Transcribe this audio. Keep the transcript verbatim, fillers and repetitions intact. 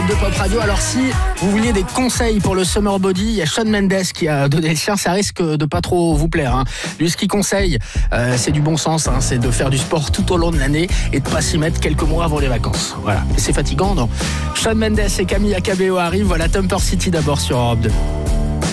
de Pop Radio. Alors si vous vouliez des conseils pour le summer body, il y a Shawn Mendes qui a donné le sien. Ça risque de pas trop vous plaire, hein. Lui, ce qu'il conseille, euh, c'est du bon sens, hein. C'est de faire du sport tout au long de l'année et de pas s'y mettre quelques mois avant les vacances. Voilà. Et c'est fatigant, non? Shawn Mendes et Camille Cabello arrivent. Voilà Temper City d'abord sur Europe deux.